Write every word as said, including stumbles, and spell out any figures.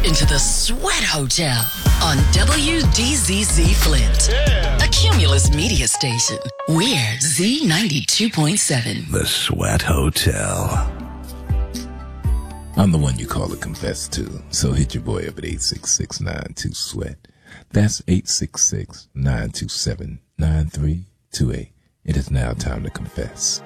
into the Sweat Hotel on W D Z Z Flint, yeah. A Cumulus media station. We're Z ninety-two point seven. The Sweat Hotel. I'm the one you call to confess to, so hit your boy up at eight six six, nine two, SWEAT. That's eight six six, nine two seven, nine three two eight. It is now time to confess.